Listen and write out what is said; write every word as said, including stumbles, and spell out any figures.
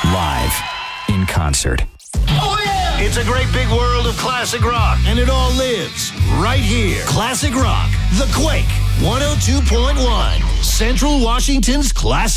live in concert. Oh, yeah! It's a great big world of classic rock, and it all lives right here. Classic Rock, The Quake, one oh two point one, Central Washington's classic.